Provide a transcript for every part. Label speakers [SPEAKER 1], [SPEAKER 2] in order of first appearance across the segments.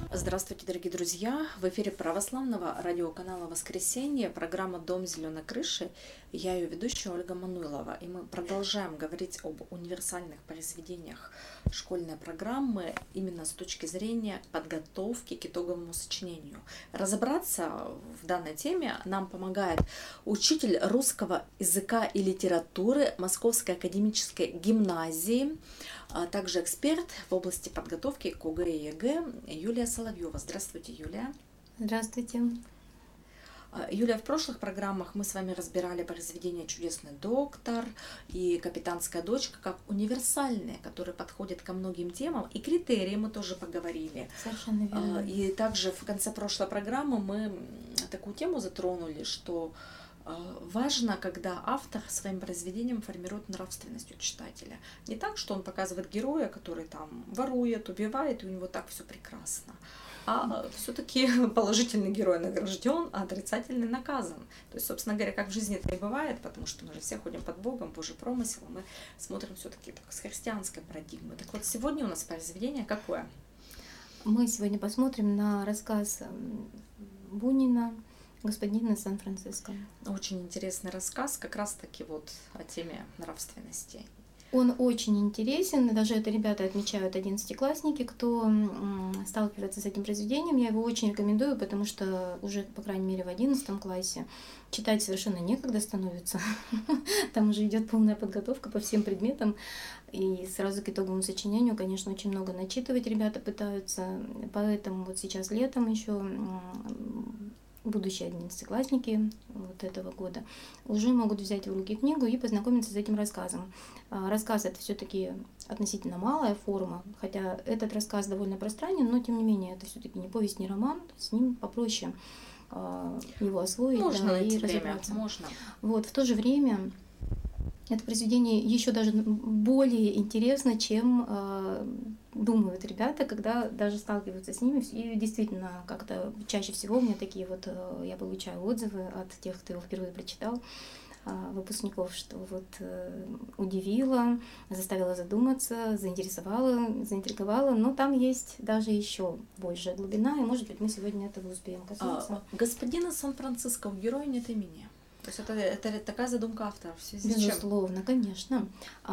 [SPEAKER 1] Здравствуйте, дорогие друзья! В эфире православного радиоканала «Воскресенье» программа «Дом зеленой крыши». Я ее ведущая Ольга Мануйлова. И мы продолжаем говорить об универсальных произведениях школьной программы именно с точки зрения подготовки к итоговому сочинению. Разобраться в данной теме нам помогает учитель русского языка и литературы Московской академической гимназии, а также эксперт в области подготовки к ОГЭ и ЕГЭ Юлия Соловьева. Здравствуйте, Юлия.
[SPEAKER 2] Здравствуйте.
[SPEAKER 1] Юлия, в прошлых программах мы с вами разбирали произведения «Чудесный доктор» и «Капитанская дочка» как универсальные, которые подходят ко многим темам, и критерии мы тоже поговорили.
[SPEAKER 2] Совершенно верно.
[SPEAKER 1] И также в конце прошлой программы мы такую тему затронули, что важно, когда автор своим произведением формирует нравственность у читателя. Не так, что он показывает героя, который там ворует, убивает, и у него так все прекрасно. А все-таки положительный герой награжден, а отрицательный наказан. То есть, собственно говоря, как в жизни это и бывает, потому что мы же все ходим под Богом, Божий промысел, мы смотрим все-таки с христианской парадигмы. Так вот, сегодня у нас произведение какое?
[SPEAKER 2] Мы сегодня посмотрим на рассказ Бунина «Господин из Сан-Франциско».
[SPEAKER 1] Очень интересный рассказ, как раз-таки вот о теме нравственности.
[SPEAKER 2] Он очень интересен, даже это ребята отмечают, 11-классники, кто сталкивается с этим произведением. Я его очень рекомендую, потому что уже, по крайней мере, в 11 классе читать совершенно некогда становится. Там уже идет полная подготовка по всем предметам. И сразу к итоговому сочинению, конечно, очень много начитывать ребята пытаются. Поэтому вот сейчас летом еще будущие 11-классники вот этого года уже могут взять в руки книгу и познакомиться с этим рассказом. Рассказ это все-таки относительно малая форма, хотя этот рассказ довольно пространен, но тем не менее это все-таки не повесть, не роман, с ним попроще его освоить,
[SPEAKER 1] можно
[SPEAKER 2] и
[SPEAKER 1] время,
[SPEAKER 2] разобраться.
[SPEAKER 1] можно.
[SPEAKER 2] Вот, в то же время это произведение еще даже более интересно, чем думают ребята, когда даже сталкиваются с ними. И действительно, как-то чаще всего у меня такие вот, я получаю отзывы от тех, кто его впервые прочитал, выпускников, что вот удивило, заставило задуматься, заинтересовало, заинтриговало, но там есть даже еще большая глубина, и, может быть, мы сегодня этого успеем коснуться.
[SPEAKER 1] Господина Сан-Франциско, у героя нет имени. То есть это такая задумка автора в связи
[SPEAKER 2] Безусловно,
[SPEAKER 1] с чем?
[SPEAKER 2] конечно.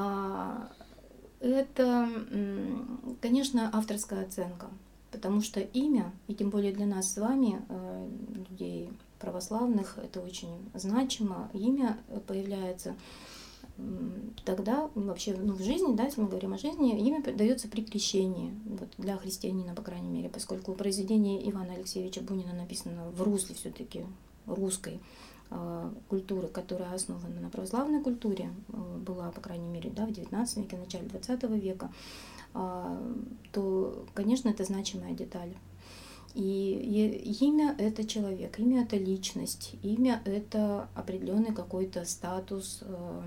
[SPEAKER 2] Это, конечно, авторская оценка, потому что имя, и тем более для нас с вами, людей православных, это очень значимо. Имя появляется тогда вообще в жизни, да, если мы говорим о жизни, имя дается при крещении, вот, для христианина, по крайней мере, поскольку произведение Ивана Алексеевича Бунина написано в русле все-таки русской культуры, которая основана на православной культуре, была, по крайней мере, да, в XIX веке, в начале XX века, то, конечно, это значимая деталь. И имя — это человек, имя — это личность, имя — это определенный какой-то статус,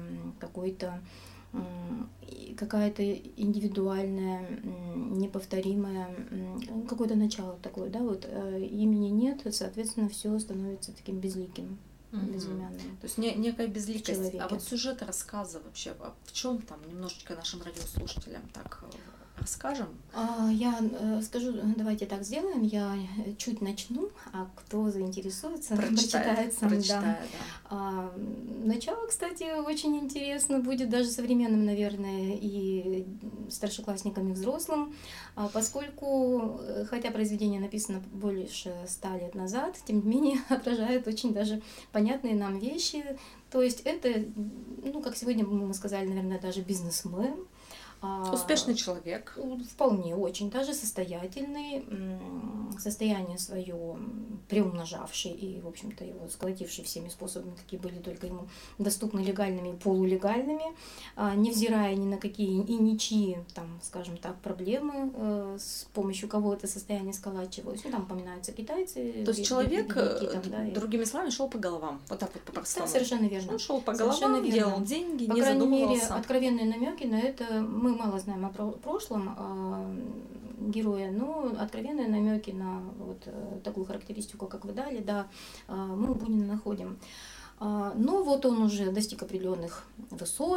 [SPEAKER 2] какая-то индивидуальная, неповторимая, какое-то начало такое, да, вот имени нет, соответственно, все становится таким безликим. Безымянным.
[SPEAKER 1] То есть некая безликость.
[SPEAKER 2] Человеке.
[SPEAKER 1] А вот сюжет рассказа вообще, в чем там, немножечко нашим радиослушателям так расскажем?
[SPEAKER 2] Я скажу, давайте так сделаем, я чуть начну, а кто заинтересуется, прочитает сам. Да. Начало, кстати, очень интересно будет даже современным, наверное, и старшеклассникам, и взрослым, поскольку, хотя произведение написано больше 100 лет назад, тем не менее отражает очень даже понятные нам вещи. То есть это, ну, как сегодня мы сказали, наверное, даже бизнесмен.
[SPEAKER 1] Успешный человек.
[SPEAKER 2] Вполне, очень даже состоятельный, состояние свое приумножавший и, в общем-то, его сколотивший всеми способами, какие были только ему доступны, легальными и полулегальными, невзирая ни на какие и ничьи, там, скажем так, проблемы, с помощью кого это состояние сколачивалось. Ну, там упоминаются китайцы.
[SPEAKER 1] То есть человек,
[SPEAKER 2] там, да,
[SPEAKER 1] другими словами, шел по головам. Вот так вот по-простому.
[SPEAKER 2] Да, совершенно верно.
[SPEAKER 1] Он шел по головам, делал деньги,
[SPEAKER 2] по
[SPEAKER 1] не
[SPEAKER 2] крайней
[SPEAKER 1] задумывался.
[SPEAKER 2] мере, откровенные намеки на это. Мы мало знаем о прошлом героя, но откровенные намеки на вот такую характеристику, как вы дали, да, мы у Бунина находим. Но вот он уже достиг определенных высот,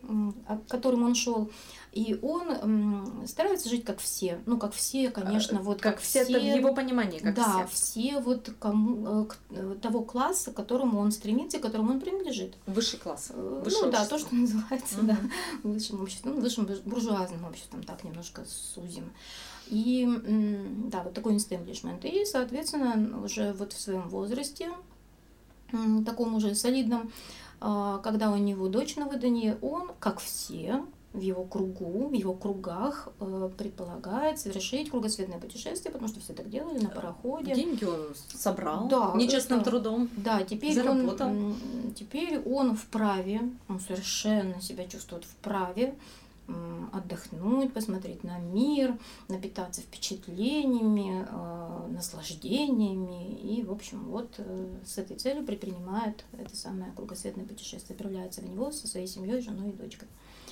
[SPEAKER 2] к которым он шел, и он старается жить как все. Ну, как все, конечно, вот
[SPEAKER 1] как все, это в его понимании, как
[SPEAKER 2] да,
[SPEAKER 1] все.
[SPEAKER 2] все вот того класса, к которому он стремится, к которому он принадлежит.
[SPEAKER 1] Высший класс.
[SPEAKER 2] Ну да, то, что называется, да, высшим обществом, высшим буржуазным обществом, так немножко сузим. И да, вот такой истеблишмент. И, соответственно, уже вот в своем возрасте, таком уже солидном, когда у него дочь на выданье, он, как все, в его кругу, в его кругах предполагает совершить кругосветное путешествие, потому что все так делали на пароходе.
[SPEAKER 1] Деньги он собрал,
[SPEAKER 2] да,
[SPEAKER 1] нечестным трудом.
[SPEAKER 2] Да, теперь он вправе, он совершенно себя чувствует вправе отдохнуть, посмотреть на мир, напитаться впечатлениями, наслаждениями. И, в общем, вот с этой целью предпринимает это самое кругосветное путешествие, отправляется в него со своей семьей, женой и дочкой.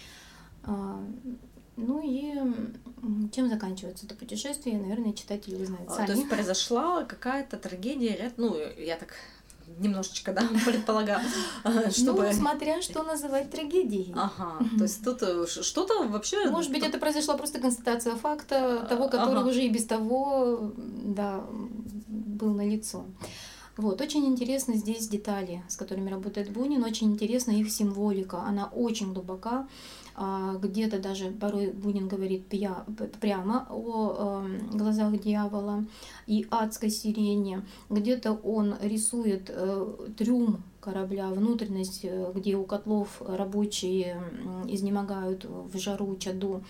[SPEAKER 2] Ну и чем заканчивается это путешествие, наверное, читатели узнают сами.
[SPEAKER 1] То есть произошла какая-то трагедия, ну, я так немножечко, да, предполагаю, чтобы...
[SPEAKER 2] Ну, смотря что называть трагедией.
[SPEAKER 1] Ага, то есть тут что-то вообще...
[SPEAKER 2] Может быть, это произошла просто констатация факта, того, который уже и без того, да, был налицо. Вот, очень интересны здесь детали, с которыми работает Бунин, очень интересна их символика, она очень глубока. Где-то даже порой Бунин говорит прямо о глазах дьявола и адской сирене. Где-то он рисует трюм корабля, внутренность, где у котлов рабочие изнемогают в жару, чаду,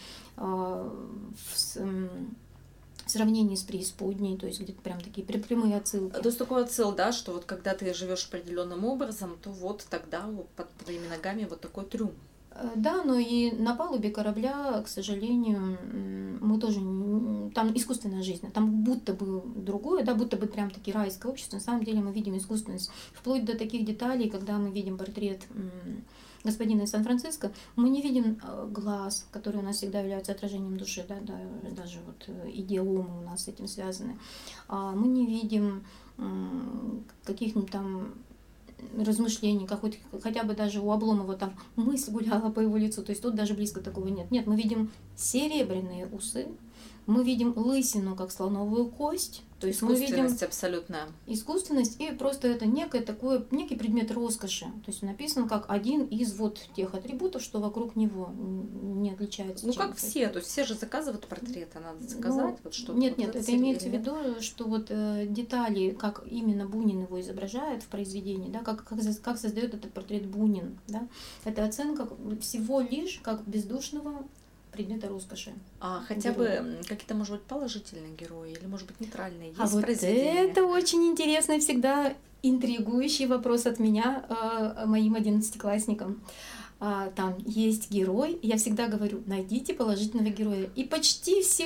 [SPEAKER 2] в сравнении с преисподней, то есть где-то прям такие прямые отсылки.
[SPEAKER 1] То есть такой отсыл, да, что вот когда ты живешь определенным образом, то вот тогда под твоими ногами вот такой трюм.
[SPEAKER 2] Да, но и на палубе корабля, к сожалению, мы тоже... Там искусственная жизнь, там будто бы другое, да, будто бы прям таки райское общество. На самом деле мы видим искусственность. Вплоть до таких деталей, когда мы видим портрет господина из Сан-Франциско, мы не видим глаз, которые у нас всегда являются отражением души, да, даже вот идеомы у нас с этим связаны. Мы не видим каких-нибудь там размышлений, хотя бы даже у Обломова там мысль гуляла по его лицу, то есть тут даже близко такого нет. Нет, мы видим серебряные усы, мы видим лысину как слоновую кость, то есть мы видим
[SPEAKER 1] абсолютная.
[SPEAKER 2] Искусственность, и просто это некий предмет роскоши, то есть написан как один из вот тех атрибутов, что вокруг него не отличается.
[SPEAKER 1] Ну как все, то есть все же заказывают портреты, надо заказать, вот что-то.
[SPEAKER 2] Нет, это имеется в виду, что вот детали, как именно Бунин его изображает в произведении, да, как создает этот портрет Бунин, да, это оценка всего лишь как бездушного предмета роскоши.
[SPEAKER 1] Хотя бы какие-то, может быть, положительные герои или, может быть, нейтральные. Есть
[SPEAKER 2] вот это очень интересный, всегда интригующий вопрос от меня моим 11-классникам. Там есть герой, я всегда говорю, найдите положительного героя. И почти все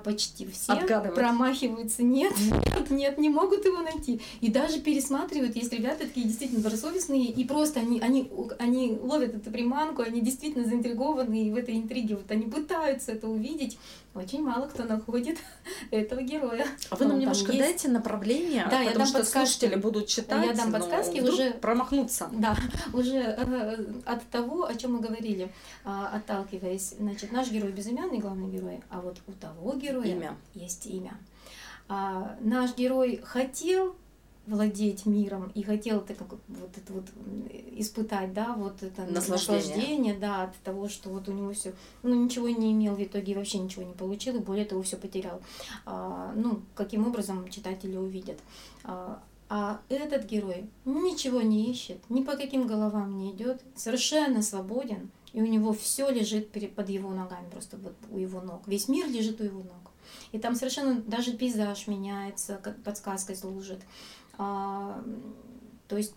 [SPEAKER 2] промахиваются. Нет, не могут его найти. И даже пересматривают, есть ребята такие действительно добросовестные, и просто они ловят эту приманку, они действительно заинтригованы в этой интриге, вот они пытаются это увидеть. Очень мало кто находит этого героя.
[SPEAKER 1] А вы нам немножко дайте направление,
[SPEAKER 2] да,
[SPEAKER 1] потому что слушатели будут читать,
[SPEAKER 2] я дам подсказки, уже
[SPEAKER 1] промахнуться.
[SPEAKER 2] Да, уже от того, о чем мы говорили, отталкиваясь. Значит, наш герой безымянный, главный герой, а вот у того героя есть имя. Наш герой хотел владеть миром и хотел вот это вот испытать, да, вот это наслаждение, да, от того, что вот у него все, ничего не имел в итоге, вообще ничего не получил, и более того, все потерял. Каким образом читатели увидят. А этот герой ничего не ищет, ни по каким головам не идет, совершенно свободен, и у него все лежит под его ногами, просто вот у его ног. Весь мир лежит у его ног. И там совершенно даже пейзаж меняется, как подсказкой служит. То есть